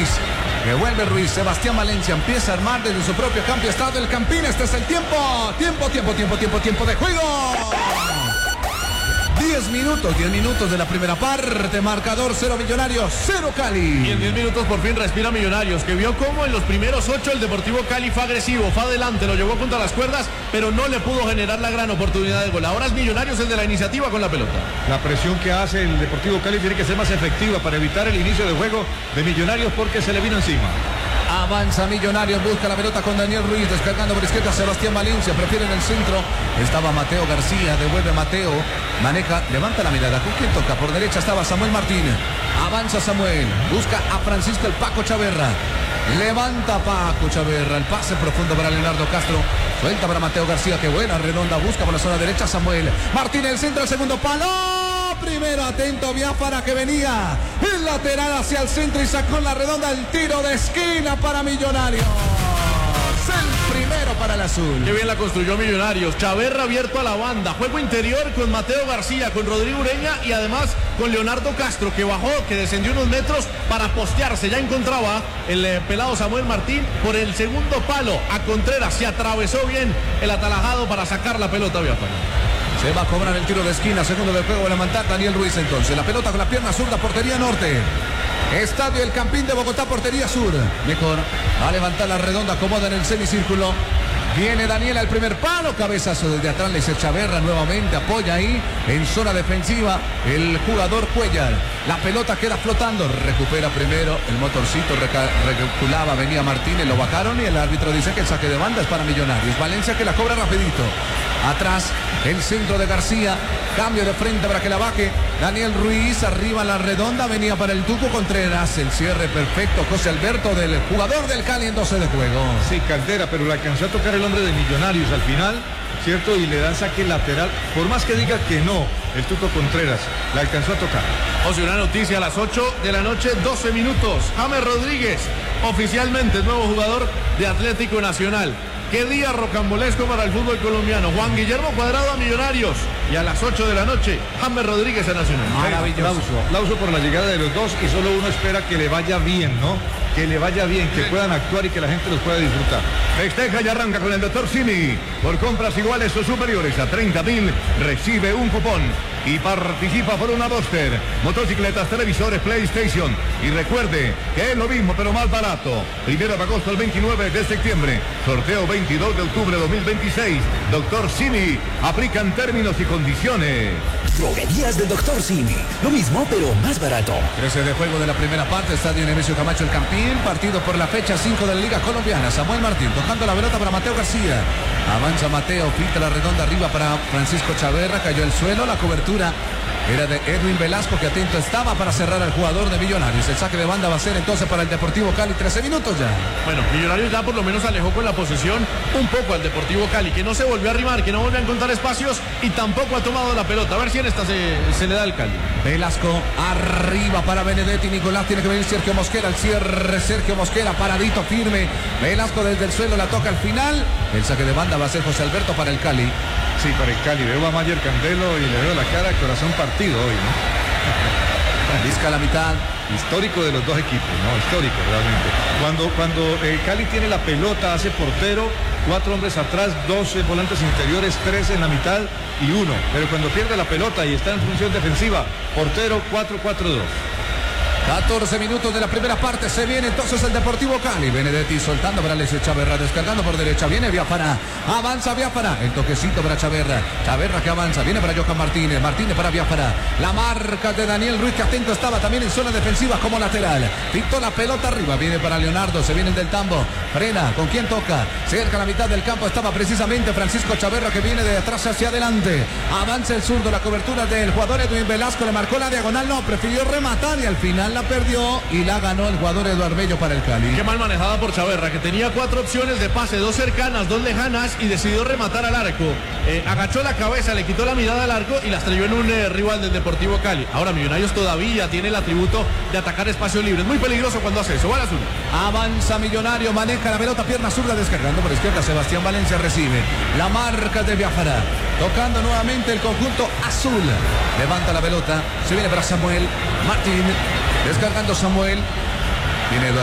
Ruiz. Que vuelve Ruiz. Sebastián Valencia empieza a armar desde su propio campo. Estado el Campín. Este es el tiempo. Tiempo de juego. 10 minutos de la primera parte. Marcador 0 Millonarios, 0 Cali. Y en 10 minutos por fin respira Millonarios, que vio cómo en los primeros 8 el Deportivo Cali fue agresivo, fue adelante, lo llevó contra las cuerdas, pero no le pudo generar la gran oportunidad de gol. Ahora es Millonarios el de la iniciativa con la pelota. La presión que hace el Deportivo Cali tiene que ser más efectiva para evitar el inicio de juego de Millonarios porque se le vino encima. Avanza Millonarios, busca la pelota con Daniel Ruiz, descargando por izquierda Sebastián Valencia, prefiere en el centro. Estaba Mateo García, devuelve Mateo, maneja, levanta la mirada. ¿Con quién toca? Por derecha estaba Samuel Martínez. Avanza Samuel, busca a Francisco el Paco Chaverra. Levanta Paco Chaverra, el pase profundo para Leonardo Castro. Suelta para Mateo García, que buena redonda, busca por la zona derecha Samuel Martínez, el centro, el segundo palo. Primero atento Biafara, que venía el lateral hacia el centro y sacó la redonda, el tiro de esquina para Millonarios. El primero para el azul. Qué bien la construyó Millonarios. Chaverra abierto a la banda. Juego interior con Mateo García, con Rodrigo Ureña y además con Leonardo Castro, que bajó, que descendió unos metros para postearse. Ya encontraba el pelado Samuel Martín por el segundo palo a Contreras. Se atravesó bien el atalajado para sacar la pelota Biafara. Se va a cobrar el tiro de esquina, segundo del juego, va a levantar Daniel Ruiz entonces. La pelota con la pierna zurda, portería norte. Estadio El Campín de Bogotá, portería sur. Mejor, va a levantar la redonda, acomoda en el semicírculo. Viene Daniel al primer palo, cabezazo desde atrás, le dice Chaverra nuevamente, apoya ahí en zona defensiva el jugador Cuellar. La pelota queda flotando, recupera primero el motorcito, reculaba, venía Martínez, lo bajaron y el árbitro dice que el saque de banda es para Millonarios. Valencia que la cobra rapidito. Atrás, el centro de García, cambio de frente para que la baje Daniel Ruiz, arriba la redonda, venía para el Tuco Contreras, el cierre perfecto, José Alberto del jugador del Cali en 12 de juego. Sí, Caldera, pero le alcanzó a tocar el hombre de Millonarios al final, ¿cierto? Y le dan saque lateral, por más que diga que no, el Tuco Contreras, le alcanzó a tocar. O sea, una noticia a las 8 de la noche, 12 minutos. James Rodríguez, oficialmente nuevo jugador de Atlético Nacional. Qué día rocambolesco para el fútbol colombiano. Juan Guillermo Cuadrado a Millonarios y a las 8 de la noche, James Rodríguez a Nacional. Maravilloso. Aplauso por la llegada de los dos y solo uno espera que le vaya bien, ¿no? Que le vaya bien, que puedan actuar y que la gente los pueda disfrutar. Festeja y arranca con el Dr. Simi. Por compras iguales o superiores a 30.000, recibe un cupón y participa por una Buster, motocicletas, televisores, PlayStation. Y recuerde que es lo mismo pero más barato. 1 de agosto al 29 de septiembre. Sorteo 22 de octubre de 2026. Dr. Simi. Aplican términos y condiciones. Droguerías del Dr. Simi. Lo mismo pero más barato. 13 de juego de la primera parte, Estadio Nemesio Camacho El Campín, partido por la fecha 5 de la Liga Colombiana. Samuel Martín tocando la pelota para Mateo García. Avanza Mateo, pinta la redonda arriba para Francisco Chaverra, cayó el suelo, la cobertura era de Edwin Velasco, que atento estaba para cerrar al jugador de Millonarios. El saque de banda va a ser entonces para el Deportivo Cali, 13 minutos ya. Bueno, Millonarios ya por lo menos alejó con la posesión un poco al Deportivo Cali, que no se volvió a arrimar, que no volvió a encontrar espacios y tampoco ha tomado la pelota. A ver si en esta se le da el Cali. Velasco arriba para Benedetti, Nicolás, tiene que venir Sergio Mosquera, al cierre Sergio Mosquera, paradito firme. Velasco desde el suelo la toca al final. El saque de banda va a ser José Alberto para el Cali. Sí, para el Cali. Veo a Mayer Candelo y le veo la cara, corazón partido hoy, ¿no? Disca a la mitad. Histórico de los dos equipos, ¿no? Histórico realmente. Cuando Cali tiene la pelota, hace portero, 4 hombres atrás, 12 volantes interiores, 3 en la mitad y 1. Pero cuando pierde la pelota y está en función defensiva, portero 4-4-2. 14 minutos de la primera parte, se viene entonces el Deportivo Cali. Benedetti soltando para Alessio Chaverra, descargando por derecha, viene Biafara, avanza Biafara, el toquecito para Chaverra, Chaverra que avanza, viene para Johan Martínez, Martínez para Biafara, la marca de Daniel Ruiz, que atento estaba también en zona defensiva como lateral, pintó la pelota arriba, viene para Leonardo, se viene el del Tambo, frena, ¿con quién toca? Cerca a la mitad del campo estaba precisamente Francisco Chaverra, que viene de atrás hacia adelante, avanza el zurdo, la cobertura del jugador Edwin Velasco, le marcó la diagonal, no, prefirió rematar y al final la perdió y la ganó el jugador Eduardo Bello para el Cali. Qué mal manejada por Chaverra, que tenía 4 opciones de pase, 2 cercanas, 2 lejanas y decidió rematar al arco. Agachó la cabeza, le quitó la mirada al arco y la estrelló en un rival del Deportivo Cali. Ahora Millonarios todavía tiene el atributo de atacar espacios libres. Muy peligroso cuando hace eso. Buena zurda. Avanza Millonario, maneja la pelota, pierna zurda, descargando por izquierda. Sebastián Valencia recibe la marca de Biafara, tocando nuevamente el conjunto azul. Levanta la pelota, se viene para Samuel Martín, descargando Samuel. Viene